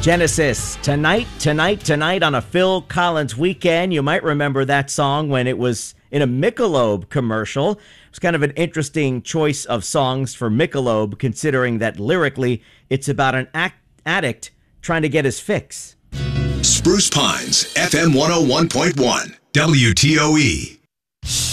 Genesis, Tonight, Tonight, Tonight on a Phil Collins weekend. You might remember that song when it was in a Michelob commercial. It was kind of an interesting choice of songs for Michelob, considering that lyrically it's about an addict trying to get his fix. Spruce Pines, FM 101.1, WTOE.